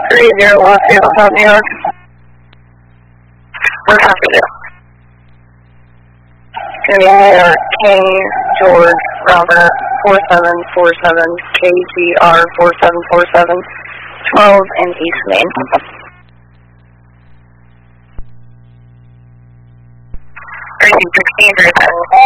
301 South New York. We're happy to. New York, King, George, Robert, 4747, KGR 4747, 12 in East Main. Everything 16,